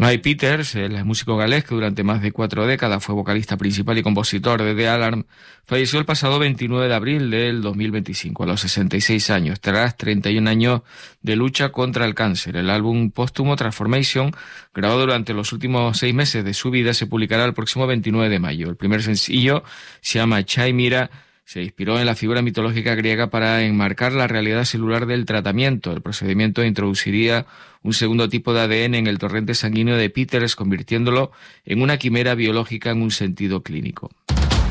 Mike Peters, el músico galés que durante más de 4 décadas fue vocalista principal y compositor de The Alarm, falleció el pasado 29 de abril del 2025, a los 66 años, tras 31 años de lucha contra el cáncer. El álbum póstumo Transformation, grabado durante los últimos 6 meses de su vida, se publicará el próximo 29 de mayo. El primer sencillo se llama Chimera. Se inspiró en la figura mitológica griega para enmarcar la realidad celular del tratamiento. El procedimiento introduciría un segundo tipo de ADN en el torrente sanguíneo de Peters, convirtiéndolo en una quimera biológica en un sentido clínico.